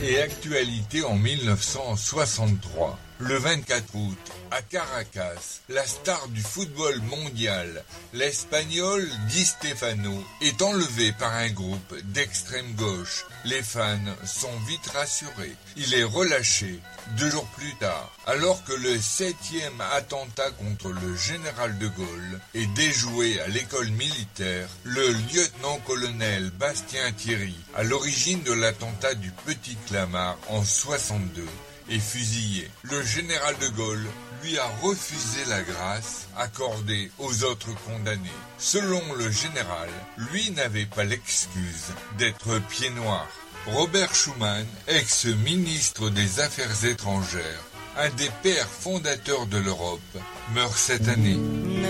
et actualité en 1963. Le 24 août, à Caracas, la star du football mondial, l'Espagnol Di Stéfano, est enlevé par un groupe d'extrême gauche. Les fans sont vite rassurés. Il est relâché 2 jours plus tard, alors que le 7e attentat contre le général de Gaulle est déjoué à l'école militaire. Le lieutenant-colonel Bastien Thierry, à l'origine de l'attentat du Petit Clamart en 62, est fusillé. Le général de Gaulle lui a refusé la grâce accordée aux autres condamnés. Selon le général, lui n'avait pas l'excuse d'être pied noir. Robert Schuman, ex-ministre des Affaires étrangères, un des pères fondateurs de l'Europe, meurt cette année.